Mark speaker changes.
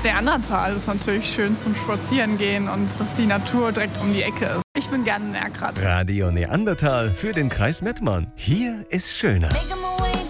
Speaker 1: Neandertal ist natürlich schön zum Spazierengehen und dass die Natur direkt um die Ecke ist. Ich bin gerne in Erkrath.
Speaker 2: Radio Neandertal für den Kreis Mettmann. Hier ist schöner.